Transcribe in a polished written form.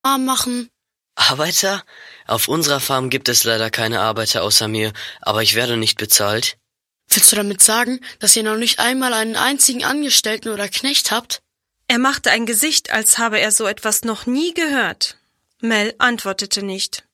arm machen. Arbeiter? Auf unserer Farm gibt es leider keine Arbeiter außer mir, aber ich werde nicht bezahlt. Willst du damit sagen, dass ihr noch nicht einmal einen einzigen Angestellten oder Knecht habt? Er machte ein Gesicht, als habe er so etwas noch nie gehört. Mel antwortete nicht.